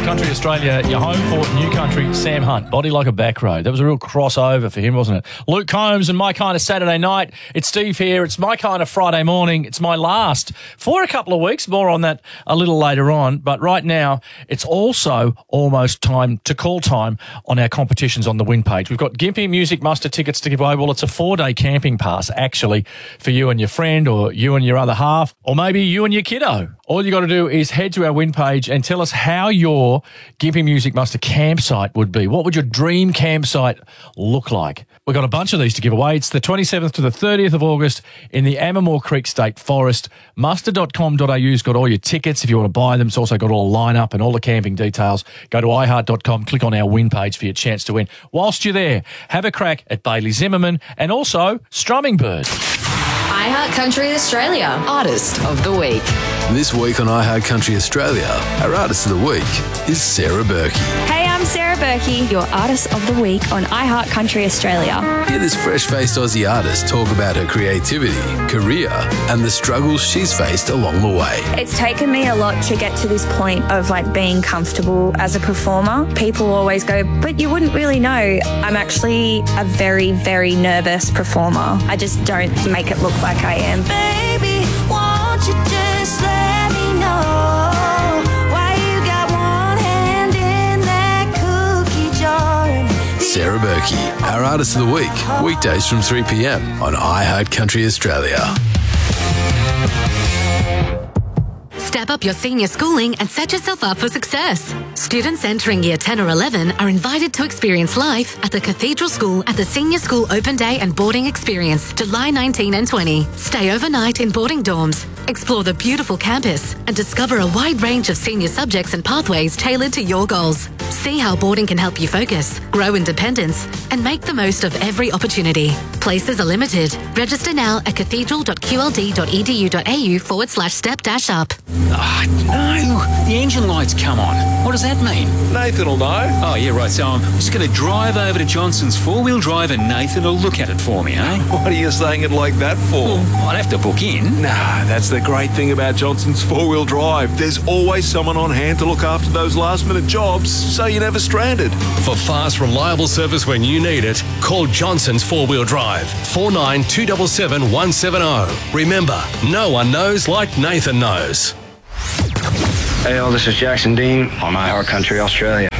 Country Australia, your home for New Country, Sam Hunt. Body like a back road. That was a real crossover for him, wasn't it? Luke Combs and My Kind of Saturday Night. It's Steve here. It's My Kind of Friday Morning. It's my last for a couple of weeks. More on that a little later on. But right now, it's also almost time to call time on our competitions on the win page. We've got Gympie Music Muster tickets to give away. Well, it's a 4-day camping pass, actually, for you and your friend or you and your other half, or maybe you and your kiddo. All you got to do is head to our win page and tell us how your Gympie Music Muster campsite would be. What would your dream campsite look like? We've got a bunch of these to give away. It's the 27th to the 30th of August in the Ammermoor Creek State Forest. Muster.com.au's got all your tickets if you want to buy them. It's also got all the lineup and all the camping details. Go to iHeart.com, click on our win page for your chance to win. Whilst you're there, have a crack at Bailey Zimmerman and also Strumming Bird. iHeart Country Australia, Artist of the Week. This week on iHeart Country Australia, our Artist of the Week is Sarah Berkey. Hey, I'm Sarah Berkey, your Artist of the Week on iHeart Country Australia. Hear this fresh-faced Aussie artist talk about her creativity, career, and the struggles she's faced along the way. It's taken me a lot to get to this point of being comfortable as a performer. People always go, but you wouldn't really know. I'm actually a very, very nervous performer. I just don't make it look like I am. Baby, won't you just let me know why you got one hand in that cookie jar? Sarah Berkey, our Artist of the Week, weekdays from 3 p.m. on iHeart Country Australia. Step up your senior schooling and set yourself up for success. Students entering Year 10 or 11 are invited to experience life at the Cathedral School at the Senior School Open Day and Boarding Experience, July 19 and 20. Stay overnight in boarding dorms, explore the beautiful campus, and discover a wide range of senior subjects and pathways tailored to your goals. See how boarding can help you focus, grow independence, and make the most of every opportunity. Places are limited. Register now at cathedral.qld.edu.au/step-up. No, the engine light's come on. What does that mean? Nathan will know. Oh, yeah, right, so I'm just going to drive over to Johnson's four-wheel drive and Nathan will look at it for me, eh? What are you saying it like that for? Well, I'd have to book in. Nah, that's the great thing about Johnson's four-wheel drive. There's always someone on hand to look after those last-minute jobs, so you're never stranded. For fast, reliable service when you need it, call Johnson's Four-Wheel Drive, 49 277 170. Remember, no one knows like Nathan knows. Hey all, this is Jackson Dean on iHeart Country Australia.